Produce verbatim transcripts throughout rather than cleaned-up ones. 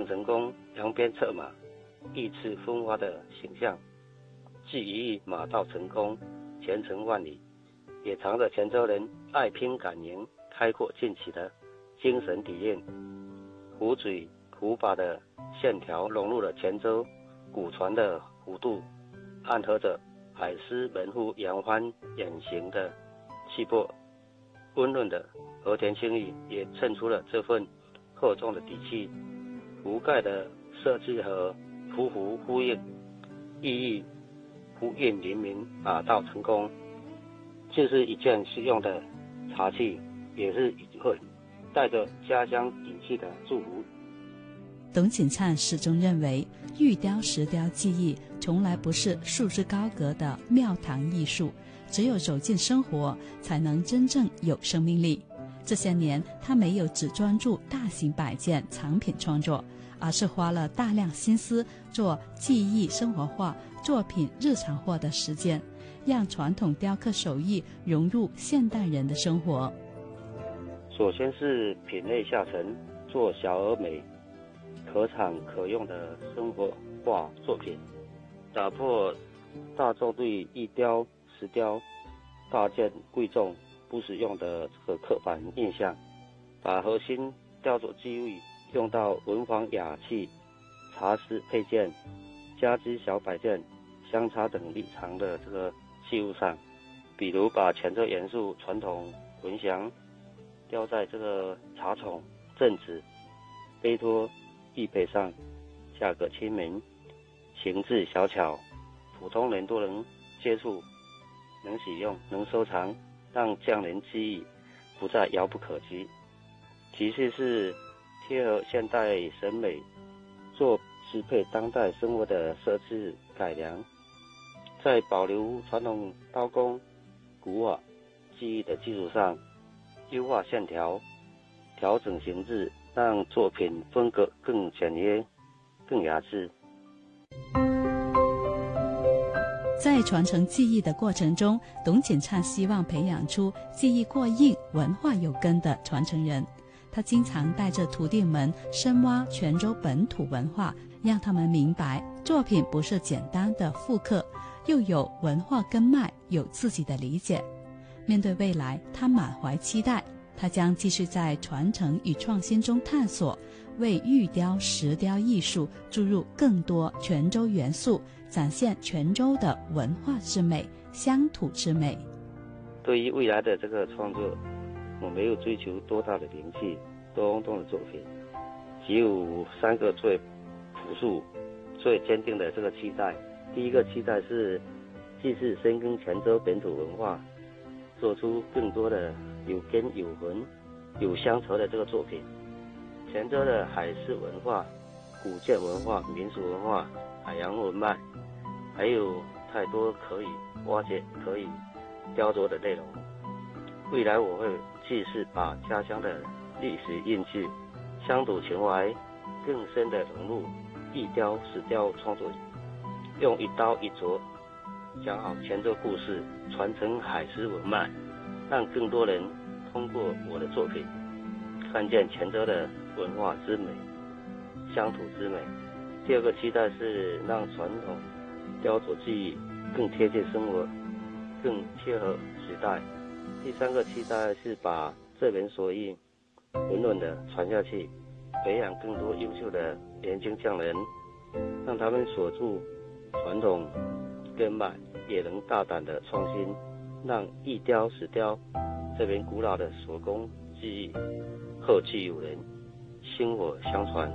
成功扬鞭策马，义翅风发的形象，既一役马到成功，前程万里，也藏着泉州人爱拼敢赢、开阔进取的精神底蕴。壶嘴壶把的线条融入了泉州古传的弧度，暗合着海狮门户扬帆远行的气魄。温润的和田青意也衬出了这份厚重的底气。壶盖的设计和壶壶呼应，意义呼应临明，马到成功，就是一件实用的茶器，也是一份带着家乡底气的祝福。 董锦灿始终认为，玉雕石雕技艺从来不是束之高阁的庙堂艺术，只有走进生活，才能真正有生命力。这些年，他没有只专注大型摆件藏品创作，而是花了大量心思做技艺生活化、作品日常化的实践，让传统雕刻手艺融入现代人的生活。 首先是品类下沉，做小而美、可产可用的生活化作品，打破大众对玉雕、石雕大件贵重不实用的这个刻板印象，把核心雕琢技艺用到文房雅器、茶食配件、家居小摆件、香茶等日常的这个器物上。比如把泉州元素传统文祥雕在这个茶宠、镇子、杯托、玉佩上，价格亲民，形制小巧，普通人都能接触、能使用、能收藏，让匠人技艺不再遥不可及。其次是贴合现代审美，做适配当代生活的设置改良，在保留传统刀工、古瓦技艺的基础上，优化线条，调整形制，让作品风格更简约、更雅致。 在传承技艺的过程中，董锦灿希望培养出技艺过硬、文化有根的传承人。他经常带着徒弟们深挖泉州本土文化，让他们明白作品不是简单的复刻，又有文化根脉，有自己的理解。面对未来，他满怀期待，他将继续在传承与创新中探索，为玉雕、石雕艺术注入更多泉州元素，展现泉州的文化之美、乡土之美。 对于未来的这个创作，我没有追求多大的名气、多轰动的作品，只有三个最朴素、最坚定的这个期待。第一个期待是继续深耕泉州本土文化，做出更多的有根有魂、有乡愁的这个作品。泉州的海狮文化、古建文化、民俗文化、海洋文脉，还有太多可以挖掘、可以雕琢的内容。未来我会继续把家乡的历史印记、乡土情怀更深的融入玉雕、石雕创作，用一刀一琢讲好泉州故事，传承海狮文脉，让更多人通过我的作品看见泉州的文化之美、乡土之美。第二个期待是让传统雕琢技艺更贴近生活，更贴合时代。第三个期待是把这门手艺稳稳地传下去，培养更多优秀的年轻匠人，让他们锁住传统根脉，也能大胆的创新，让玉雕、石雕这门古老的手工技艺后继有人，薪火相传。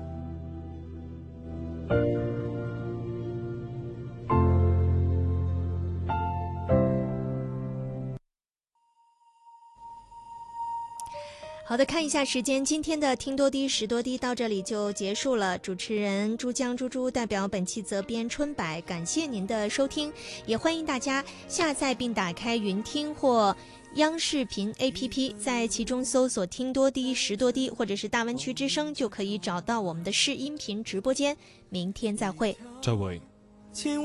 好的，看一下时间，今天的听多低识多低到这里就结束了。主持人珠江猪猪代表本期责编春柏，感谢您的收听，也欢迎大家下载并打开云听或央视频 A P P， 在其中搜索听多低识多低或者是大湾区之声，就可以找到我们的试音频直播间。明天再会， 再会。